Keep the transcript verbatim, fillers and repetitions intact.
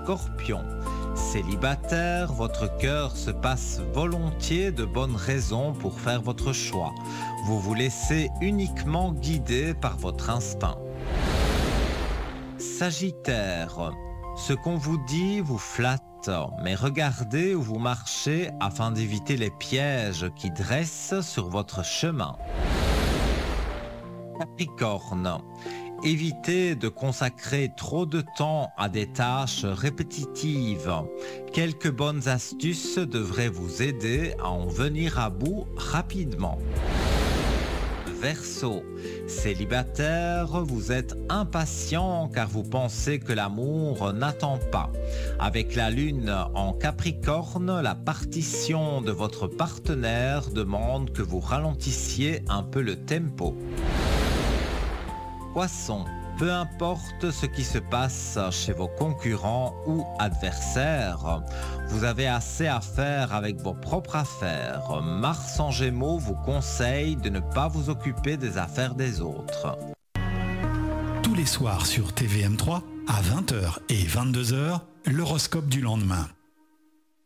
Scorpion. Célibataire, votre cœur se passe volontiers de bonnes raisons pour faire votre choix. Vous vous laissez uniquement guider par votre instinct. Sagittaire, ce qu'on vous dit vous flatte, mais regardez où vous marchez afin d'éviter les pièges qui dressent sur votre chemin. Capricorne, évitez de consacrer trop de temps à des tâches répétitives. Quelques bonnes astuces devraient vous aider à en venir à bout rapidement. Verseau, célibataire, vous êtes impatient car vous pensez que l'amour n'attend pas. Avec la lune en Capricorne, la partition de votre partenaire demande que vous ralentissiez un peu le tempo. Poisson, peu importe ce qui se passe chez vos concurrents ou adversaires, vous avez assez à faire avec vos propres affaires. Mars en Gémeaux vous conseille de ne pas vous occuper des affaires des autres. Tous les soirs sur T V M trois, à vingt heures et vingt-deux heures, l'horoscope du lendemain.